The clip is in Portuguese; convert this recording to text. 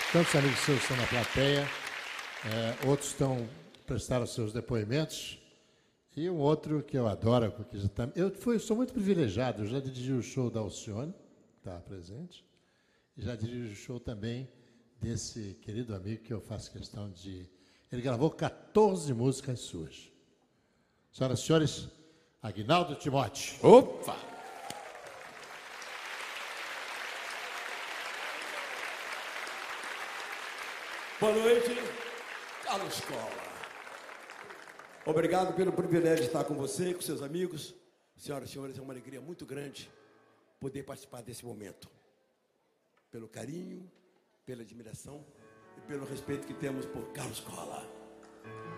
Tantos amigos seus estão na plateia, outros prestaram seus depoimentos, e um outro que eu adoro, porque sou muito privilegiado, eu já dirigi o show da Alcione, que estava presente, e já dirigi o show também desse querido amigo que eu faço questão de... Ele gravou 14 músicas suas. Senhoras e senhores, Aguinaldo Timóteo. Opa! Boa noite, Carlos Cola. Obrigado pelo privilégio de estar com você e com seus amigos. Senhoras e senhores, é uma alegria muito grande poder participar desse momento. Pelo carinho, pela admiração e pelo respeito que temos por Carlos Cola.